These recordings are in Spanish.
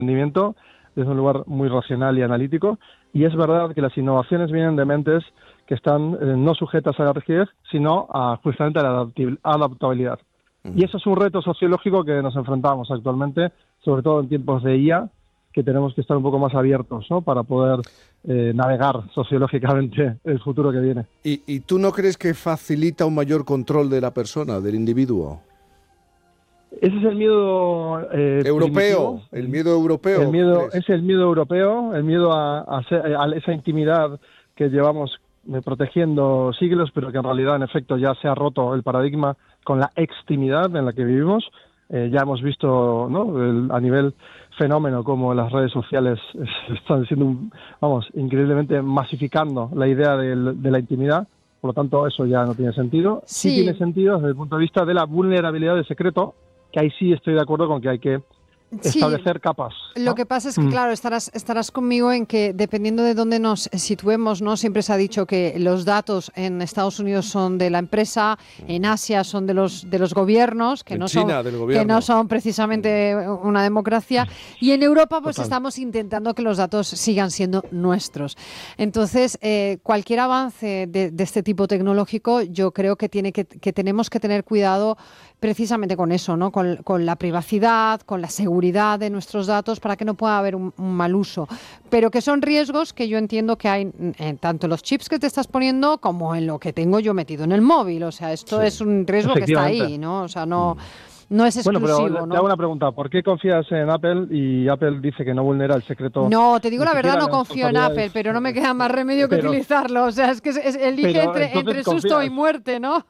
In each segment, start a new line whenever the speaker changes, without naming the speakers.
emprendimiento desde un lugar muy racional y analítico, y es verdad que las innovaciones vienen de mentes que están no sujetas a la rigidez, sino justamente a la adaptabilidad. Y eso es un reto sociológico que nos enfrentamos actualmente, sobre todo en tiempos de IA, que tenemos que estar un poco más abiertos, ¿no?, para poder navegar sociológicamente el futuro que viene.
¿Y tú no crees que facilita un mayor control de la persona, del individuo?
Ese es el miedo
europeo, el miedo europeo.
Es el miedo europeo, el miedo a esa intimidad que llevamos protegiendo siglos, pero que en realidad, en efecto, ya se ha roto el paradigma con la extimidad en la que vivimos. Ya hemos visto, ¿no?, a nivel fenómeno como las redes sociales están siendo, increíblemente masificando la idea de la intimidad. Por lo tanto, eso ya no tiene sentido. Sí tiene sentido desde el punto de vista de la vulnerabilidad del secreto, que ahí sí estoy de acuerdo con que hay que establecer capas, ¿no?
Lo que pasa es que, claro, estarás conmigo en que dependiendo de dónde nos situemos, ¿no? Siempre se ha dicho que los datos en Estados Unidos son de la empresa, en Asia son de los gobiernos, que no son precisamente una democracia, y en Europa pues estamos intentando que los datos sigan siendo nuestros. Entonces, cualquier avance de este tipo tecnológico, yo creo que tenemos que tener cuidado precisamente con eso, ¿no? Con la privacidad, con la seguridad de nuestros datos, para que no pueda haber un mal uso. Pero que son riesgos que yo entiendo que hay tanto en los chips que te estás poniendo como en lo que tengo yo metido en el móvil. O sea, esto es un riesgo que está ahí, ¿no? O sea, no es exclusivo.
Bueno, pero te hago una pregunta. ¿Por qué confías en Apple y Apple dice que no vulnera el secreto?
No, te digo la verdad, no confío en Apple, pero no me queda más remedio que utilizarlo. O sea, es que elige entre susto y muerte, ¿no?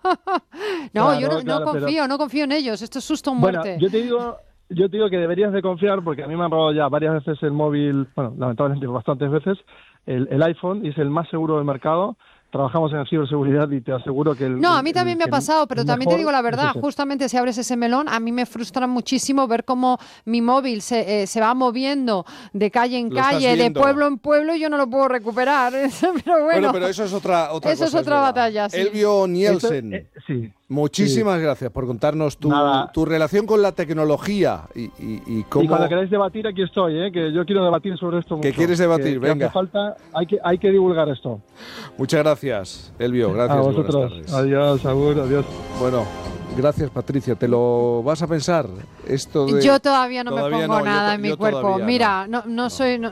No, yo no confío en ellos. Esto es susto o muerte.
Bueno, yo te digo que deberías de confiar, porque a mí me han robado ya varias veces el móvil, bueno, lamentablemente bastantes veces, el iPhone, y es el más seguro del mercado. Trabajamos en ciberseguridad y te aseguro que
a mí también me ha pasado, pero también te digo la verdad, justamente si abres ese melón, a mí me frustra muchísimo ver cómo mi móvil se va moviendo de calle en calle, de pueblo en pueblo, y yo no lo puedo recuperar. Pero bueno,
pero eso es otra cosa.
Eso es otra batalla, sí.
Elvio Nielsen, muchísimas gracias por contarnos tu relación con la tecnología y cómo...
Y cuando queráis debatir, aquí estoy, que yo quiero debatir sobre esto mucho.
¿Qué quieres debatir? Venga.
Hace falta, hay que divulgar esto.
Muchas gracias, Elvio. Gracias.
A vosotros. Adiós, Agur, adiós.
Bueno, gracias, Patricia. ¿Te lo vas a pensar?
Yo todavía no me pongo nada en mi cuerpo. Mira, no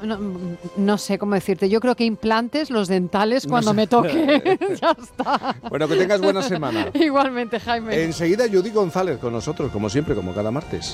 sé cómo decirte. Yo creo que implantes los dentales cuando me toque. Ya está.
Bueno, que tengas buena semana.
Igualmente, Jaime.
Enseguida Judy González con nosotros, como siempre, como cada martes.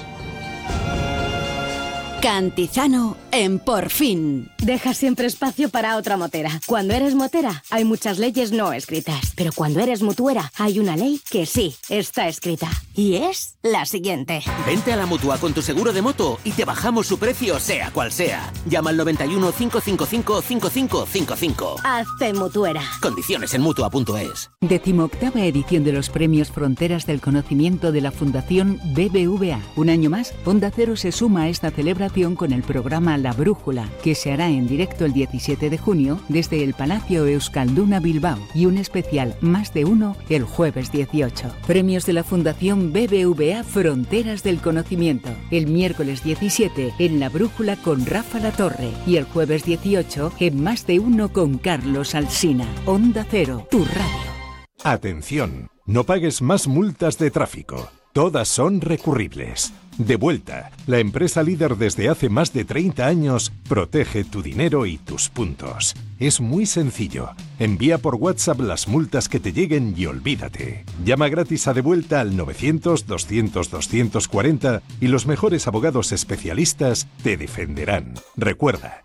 Cantizano en Por Fin.
Deja siempre espacio para otra motera. Cuando eres motera, hay muchas leyes no escritas. Pero cuando eres mutuera, hay una ley que sí está escrita. Y es la siguiente.
Vente a la Mutua con tu seguro de moto y te bajamos su precio, sea cual sea. Llama al 91 555 5555.
Hazte mutuera.
Condiciones en Mutua.es.
18ª edición de los Premios Fronteras del Conocimiento de la Fundación BBVA. Un año más, Onda Cero se suma a esta celebración con el programa La Brújula, que se hará en directo el 17 de junio desde el Palacio Euskalduna Bilbao, y un especial Más de Uno el jueves 18. Premios de la Fundación BBVA Fronteras del Conocimiento. El miércoles 17 en La Brújula con Rafa Latorre y el jueves 18 en Más de Uno con Carlos Alsina. Onda Cero, tu radio.
Atención, no pagues más multas de tráfico. Todas son recurribles. Devuelta, la empresa líder desde hace más de 30 años, protege tu dinero y tus puntos. Es muy sencillo. Envía por WhatsApp las multas que te lleguen y olvídate. Llama gratis a Devuelta al 900-200-240 y los mejores abogados especialistas te defenderán. Recuerda,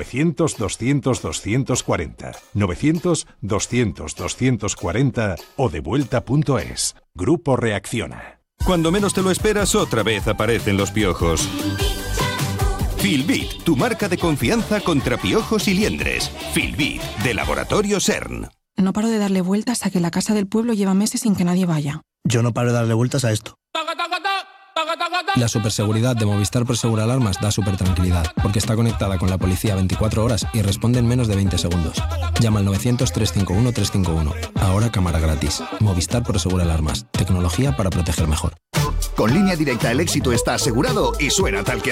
900-200-240, 900-200-240 o devuelta.es. Grupo Reacciona.
Cuando menos te lo esperas, otra vez aparecen los piojos. Filbit, tu marca de confianza contra piojos y liendres. Filbit, de Laboratorio CERN.
No paro de darle vueltas a que la casa del pueblo lleva meses sin que nadie vaya.
Yo no paro de darle vueltas a esto.
La superseguridad de Movistar Prosegur Alarmas da supertranquilidad, porque está conectada con la policía 24 horas y responde en menos de 20 segundos. Llama al 900-351-351. Ahora cámara gratis. Movistar Prosegur Alarmas. Tecnología para proteger mejor.
Con Línea Directa el éxito está asegurado y suena tal que